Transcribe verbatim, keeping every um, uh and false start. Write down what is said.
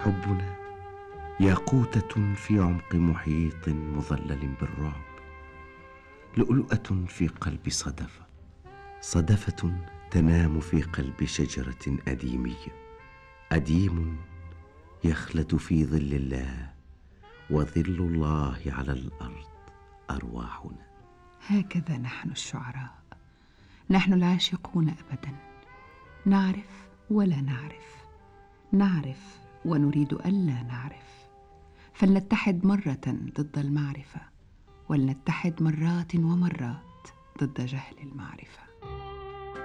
حبنا ياقوتة في عمق محيط مظلل بالرعب، لؤلؤة في قلب صدفة، صدفة تنام في قلب شجرة أديمية، أديم يخلد في ظل الله، وظل الله على الأرض أرواحنا. هكذا نحن الشعراء، نحن العاشقون أبدا، نعرف ولا نعرف، نعرف ونريد ألا نعرف، فلنتحد مرة ضد المعرفة، ولنتحد مرات ومرات ضد جهل المعرفة.